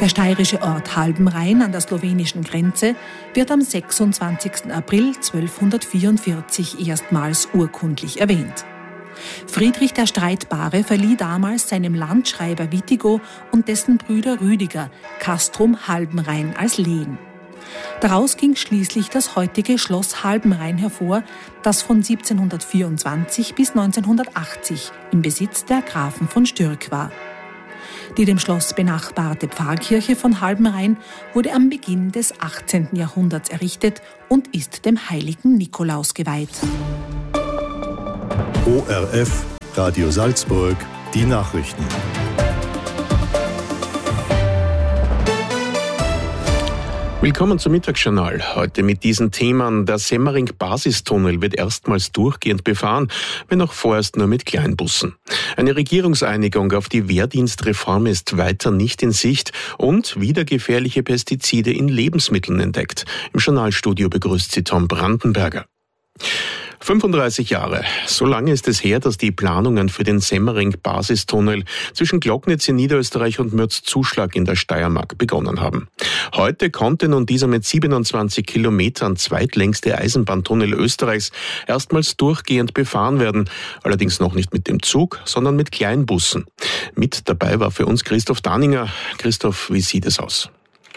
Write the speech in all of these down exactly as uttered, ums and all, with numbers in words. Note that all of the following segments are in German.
Der steirische Ort Halbenrein an der slowenischen Grenze wird am sechsundzwanzigsten April zwölfhundertvierundvierzig erstmals urkundlich erwähnt. Friedrich der Streitbare verlieh damals seinem Landschreiber Wittigo und dessen Brüder Rüdiger Castrum Halbenrein als Lehen. Daraus ging schließlich das heutige Schloss Halbenrein hervor, das von siebzehnhundertvierundzwanzig bis neunzehnhundertachtzig im Besitz der Grafen von Stürk war. Die dem Schloss benachbarte Pfarrkirche von Halbenrein wurde am Beginn des achtzehnten Jahrhunderts errichtet und ist dem heiligen Nikolaus geweiht. O R F, Radio Salzburg, die Nachrichten. Willkommen zum Mittagsjournal. Heute mit diesen Themen. Der Semmering-Basistunnel wird erstmals durchgehend befahren, wenn auch vorerst nur mit Kleinbussen. Eine Regierungseinigung auf die Wehrdienstreform ist weiter nicht in Sicht und wieder gefährliche Pestizide in Lebensmitteln entdeckt. Im Journalstudio begrüßt sie Tom Brandenberger. fünfunddreißig Jahre. So lange ist es her, dass die Planungen für den Semmering-Basistunnel zwischen Glocknitz in Niederösterreich und Mürzzuschlag in der Steiermark begonnen haben. Heute konnte nun dieser mit siebenundzwanzig Kilometern zweitlängste Eisenbahntunnel Österreichs erstmals durchgehend befahren werden. Allerdings noch nicht mit dem Zug, sondern mit Kleinbussen. Mit dabei war für uns Christoph Danninger. Christoph, wie sieht es aus?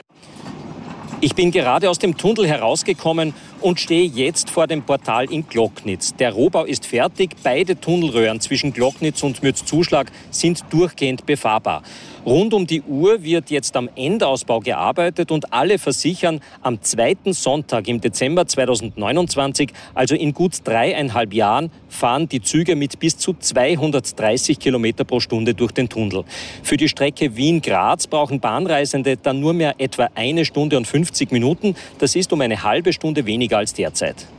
Ich bin gerade aus dem Tunnel herausgekommen und stehe jetzt vor dem Portal in Glocknitz. Der Rohbau ist fertig. Beide Tunnelröhren zwischen Glocknitz und Mürzzuschlag sind durchgehend befahrbar. Rund um die Uhr wird jetzt am Endausbau gearbeitet und alle versichern, am zweiten Sonntag im Dezember zweitausendneunundzwanzig, also in gut dreieinhalb Jahren, fahren die Züge mit bis zu zweihundertdreißig Kilometer pro Stunde durch den Tunnel. Für die Strecke Wien-Graz brauchen Bahnreisende dann nur mehr etwa eine Stunde und fünfzig Minuten. Das ist um eine halbe Stunde weniger als derzeit.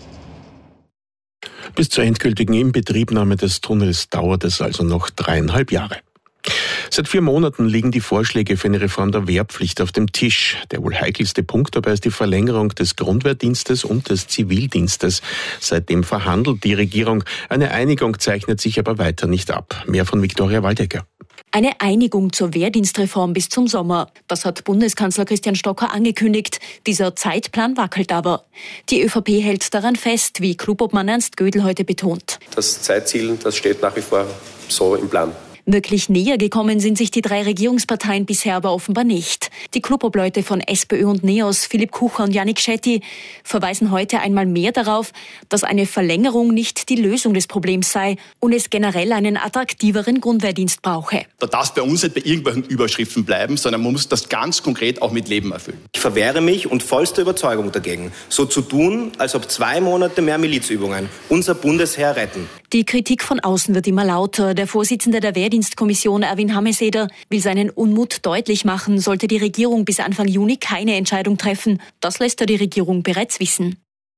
Bis zur endgültigen Inbetriebnahme des Tunnels dauert es also noch dreieinhalb Jahre. Seit vier Monaten liegen die Vorschläge für eine Reform der Wehrpflicht auf dem Tisch. Der wohl heikelste Punkt dabei ist die Verlängerung des Grundwehrdienstes und des Zivildienstes. Seitdem verhandelt die Regierung. Eine Einigung zeichnet sich aber weiter nicht ab. Mehr von Viktoria Waldecker. Eine Einigung zur Wehrdienstreform bis zum Sommer. Das hat Bundeskanzler Christian Stocker angekündigt. Dieser Zeitplan wackelt aber. Die ÖVP hält daran fest, wie Klubobmann Ernst Gödel heute betont. Das Zeitziel, das steht nach wie vor so im Plan. Wirklich näher gekommen sind sich die drei Regierungsparteien bisher aber offenbar nicht. Die Klubobleute von SPÖ und NEOS, Philipp Kucher und Yannick Schetti, verweisen heute einmal mehr darauf, dass eine Verlängerung nicht die Lösung des Problems sei und es generell einen attraktiveren Grundwehrdienst brauche. Da darf es bei uns nicht bei irgendwelchen Überschriften bleiben, sondern man muss das ganz konkret auch mit Leben erfüllen. Ich verwehre mich und vollster Überzeugung dagegen, so zu tun, als ob zwei Monate mehr Milizübungen unser Bundesheer retten. Die Kritik von außen wird immer lauter. Der Vorsitzende der Wehrdienstkommission, Erwin Hameseder, will seinen Unmut deutlich machen, sollte die Regierung bis Anfang Juni keine Entscheidung treffen. Das lässt er die Regierung bereits wissen.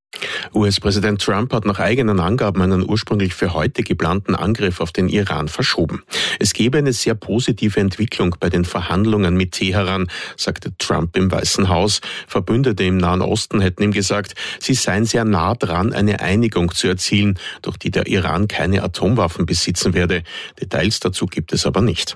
U S-Präsident Trump hat nach eigenen Angaben einen ursprünglich für heute geplanten Angriff auf den Iran verschoben. Es gebe eine sehr positive Entwicklung bei den Verhandlungen mit Teheran, sagte Trump im Weißen Haus. Verbündete im Nahen Osten hätten ihm gesagt, sie seien sehr nah dran, eine Einigung zu erzielen, durch die der Iran keine Atomwaffen besitzen werde. Details dazu gibt es aber nicht.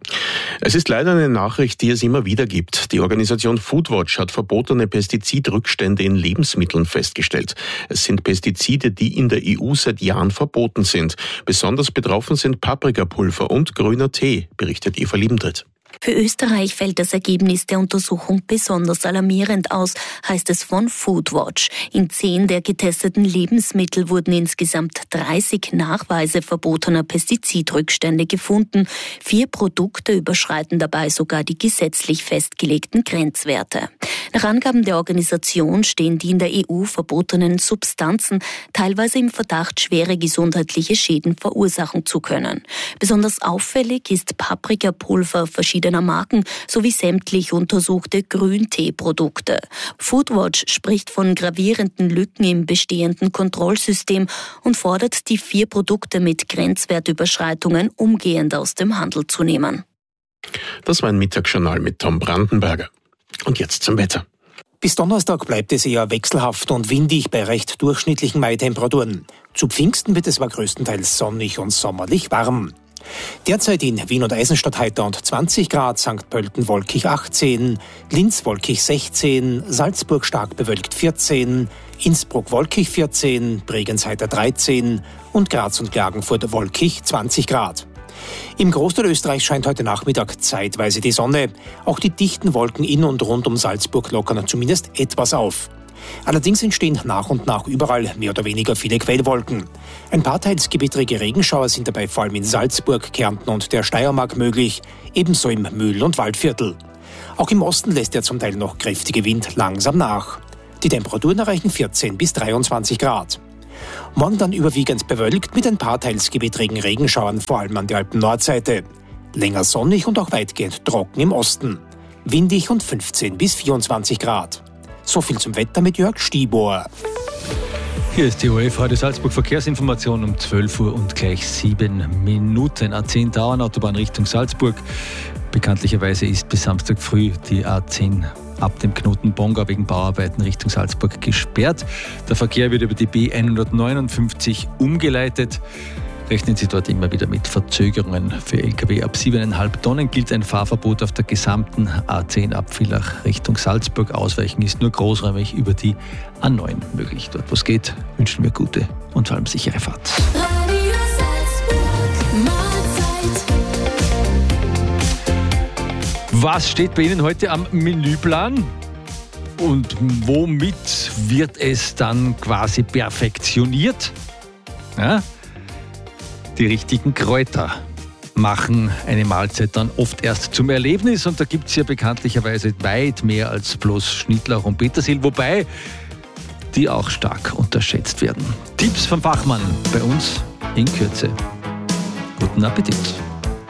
Es ist leider eine Nachricht, die es immer wieder gibt. Die Organisation Foodwatch hat verbotene Pestizidrückstände in Lebensmitteln festgestellt. Es sind Pestizide, die in der E U seit Jahren verboten sind. Besonders betroffen sind Paprikapulver und grüner Tee, berichtet Eva Liebentritt. Für Österreich fällt das Ergebnis der Untersuchung besonders alarmierend aus, heißt es von Foodwatch. In zehn der getesteten Lebensmittel wurden insgesamt dreißig Nachweise verbotener Pestizidrückstände gefunden. Vier Produkte überschreiten dabei sogar die gesetzlich festgelegten Grenzwerte. Nach Angaben der Organisation stehen die in der E U verbotenen Substanzen teilweise im Verdacht, schwere gesundheitliche Schäden verursachen zu können. Besonders auffällig ist Paprikapulver verschiedener Marken sowie sämtlich untersuchte Grünteeprodukte. Foodwatch spricht von gravierenden Lücken im bestehenden Kontrollsystem und fordert, die vier Produkte mit Grenzwertüberschreitungen umgehend aus dem Handel zu nehmen. Das war ein Mittagsjournal mit Tom Brandenberger. Und jetzt zum Wetter. Bis Donnerstag bleibt es eher wechselhaft und windig bei recht durchschnittlichen Mai-Temperaturen. Zu Pfingsten wird es aber größtenteils sonnig und sommerlich warm. Derzeit in Wien und Eisenstadt heiter und zwanzig Grad, Sankt Pölten wolkig achtzehn, Linz wolkig sechzehn, Salzburg stark bewölkt vierzehn, Innsbruck wolkig vierzehn, Bregenz heiter dreizehn und Graz und Klagenfurt wolkig zwanzig Grad. Im Großteil Österreichs scheint heute Nachmittag zeitweise die Sonne. Auch die dichten Wolken in und rund um Salzburg lockern zumindest etwas auf. Allerdings entstehen nach und nach überall mehr oder weniger viele Quellwolken. Ein paar teils gewittrige Regenschauer sind dabei vor allem in Salzburg, Kärnten und der Steiermark möglich, ebenso im Mühl- und Waldviertel. Auch im Osten lässt der zum Teil noch kräftige Wind langsam nach. Die Temperaturen erreichen vierzehn bis dreiundzwanzig Grad. Morgen dann überwiegend bewölkt mit ein paar teils gewittrigen Regenschauern, vor allem an der Alpen-Nordseite. Länger sonnig und auch weitgehend trocken im Osten. Windig und fünfzehn bis vierundzwanzig Grad. So viel zum Wetter mit Jörg Stibor. Hier ist die O F heute Salzburg Verkehrsinformation um zwölf Uhr und gleich sieben Minuten. A zehn Dauernautobahn Richtung Salzburg. Bekanntlicherweise ist bis Samstag früh die A zehn ab dem Knoten Bongau wegen Bauarbeiten Richtung Salzburg gesperrt. Der Verkehr wird über die B hundertneunundfünfzig umgeleitet. Rechnen Sie dort immer wieder mit Verzögerungen. Für L K W ab sieben Komma fünf Tonnen gilt ein Fahrverbot auf der gesamten A zehn ab Villach Richtung Salzburg. Ausweichen ist nur großräumig über die A neun möglich. Dort, wo es geht, wünschen wir gute und vor allem sichere Fahrt. Radio Salzburg, Mahlzeit. Was steht bei Ihnen heute am Menüplan? Und womit wird es dann quasi perfektioniert? Ja? Die richtigen Kräuter machen eine Mahlzeit dann oft erst zum Erlebnis. Und da gibt es ja bekanntlicherweise weit mehr als bloß Schnittlauch und Petersil, wobei die auch stark unterschätzt werden. Tipps vom Fachmann bei uns in Kürze. Guten Appetit!